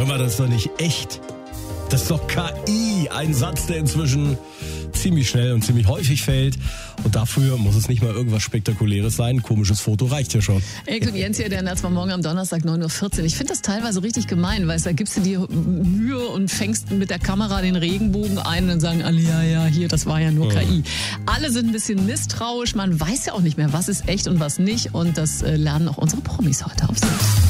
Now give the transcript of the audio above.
Hör mal, das ist doch nicht echt. Das ist doch KI. Ein Satz, der inzwischen ziemlich schnell und ziemlich häufig fällt. Und dafür muss es nicht mal irgendwas Spektakuläres sein. Ein komisches Foto reicht ja schon. Erik und Jens hier, der Netz war morgen am Donnerstag 9.14 Uhr. Ich finde das teilweise richtig gemein, weil da gibst du dir Mühe und fängst mit der Kamera den Regenbogen ein und sagen alle, ja, hier, das war ja nur KI. Alle sind ein bisschen misstrauisch. Man weiß ja auch nicht mehr, was ist echt und was nicht. Und das lernen auch unsere Promis heute aufs.